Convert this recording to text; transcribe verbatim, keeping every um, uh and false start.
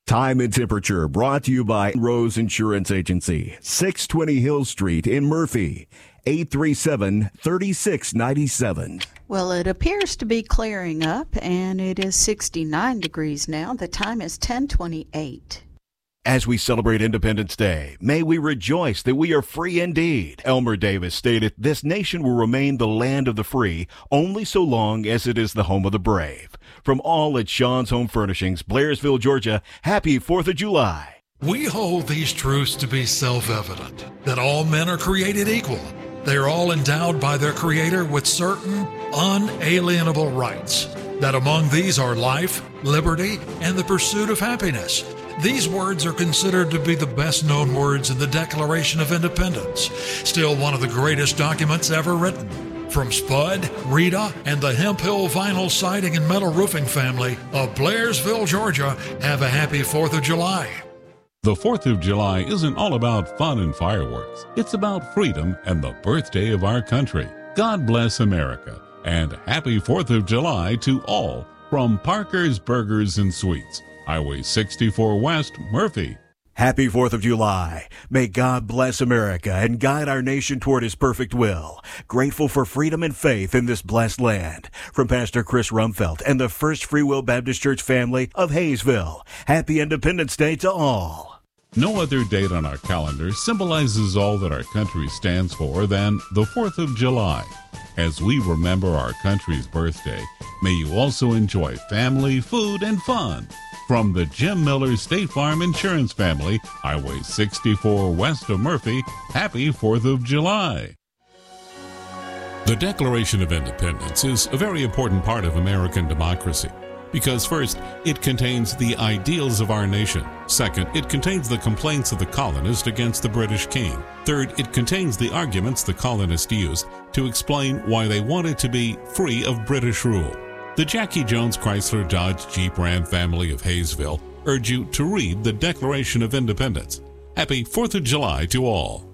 Time and temperature brought to you by Rose Insurance Agency, six twenty Hill Street in Murphy, eight three seven, three six nine seven. Well, it appears to be clearing up, and it is sixty-nine degrees now. The time is ten twenty-eight. As we celebrate Independence Day, may we rejoice that we are free indeed. Elmer Davis stated, "This nation will remain the land of the free only so long as it is the home of the brave." From all at Sean's Home Furnishings, Blairsville, Georgia, happy fourth of July. We hold these truths to be self-evident, that all men are created equal. They are all endowed by their Creator with certain unalienable rights, that among these are life, liberty, and the pursuit of happiness. These words are considered to be the best-known words in the Declaration of Independence, still one of the greatest documents ever written. From Spud, Rita, and the Hemp Hill Vinyl Siding and Metal Roofing family of Blairsville, Georgia, have a happy fourth of July. The fourth of July isn't all about fun and fireworks. It's about freedom and the birthday of our country. God bless America, and happy fourth of July to all from Parker's Burgers and Sweets, Highway sixty-four West, Murphy. Happy fourth of July. May God bless America and guide our nation toward His perfect will. Grateful for freedom and faith in this blessed land. From Pastor Chris Rumfeld and the First Free Will Baptist Church family of Hayesville. Happy Independence Day to all. No other date on our calendar symbolizes all that our country stands for than the fourth of July. As we remember our country's birthday, may you also enjoy family, food, and fun. From the Jim Miller State Farm Insurance family, Highway sixty-four west of Murphy, happy fourth of July. The Declaration of Independence is a very important part of American democracy because first, it contains the ideals of our nation. Second, it contains the complaints of the colonist against the British king. Third, it contains the arguments the colonists used to explain why they wanted to be free of British rule. The Jackie Jones Chrysler Dodge Jeep Ram family of Hayesville urge you to read the Declaration of Independence. Happy fourth of July to all.